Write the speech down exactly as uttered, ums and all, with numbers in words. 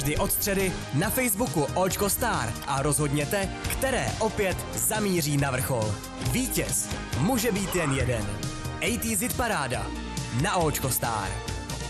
Každý od středy na Facebooku Očko Star a rozhodněte, které opět zamíří na vrchol. Vítěz může být jen jeden. A T Z Paráda na Očko Star.